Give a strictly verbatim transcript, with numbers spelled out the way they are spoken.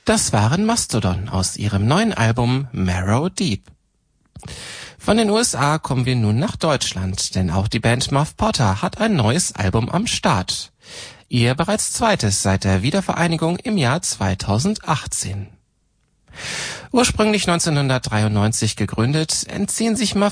Das waren Mastodon aus ihrem neuen Album Marrow Deep. Von den U S A kommen wir nun nach Deutschland, denn auch die Band Muff Potter hat ein neues Album am Start. Ihr bereits zweites seit der Wiedervereinigung im Jahr zweitausendachtzehn. Ursprünglich neunzehnhundertdreiundneunzig gegründet, entziehen sich Muff